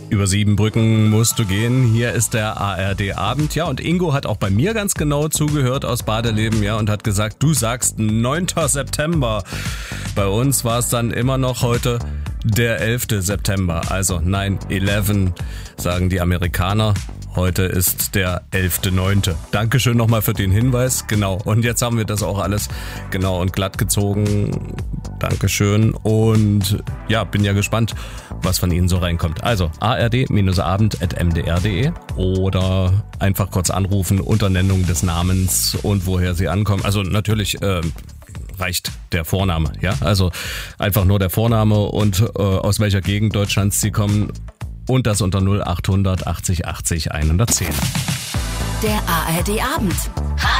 Über 7 Brücken musst du gehen. Hier ist der ARD-Abend. Ja, und Ingo hat auch bei mir ganz genau zugehört aus Badeleben, ja, und hat gesagt, du sagst 9. September. Bei uns war es dann immer noch heute der 11. September. Also 9/11, sagen die Amerikaner. Heute ist der 11.9. Dankeschön nochmal für den Hinweis. Genau, und jetzt haben wir das auch alles genau und glatt gezogen. Dankeschön. Und ja, bin ja gespannt, was von Ihnen so reinkommt. Also ard-abend@mdr.de oder einfach kurz anrufen unter Nennung des Namens und woher Sie ankommen. Also natürlich reicht der Vorname, ja? Also einfach nur der Vorname und aus welcher Gegend Deutschlands Sie kommen. Und das unter 0800 80 80 110. Der ARD-Abend.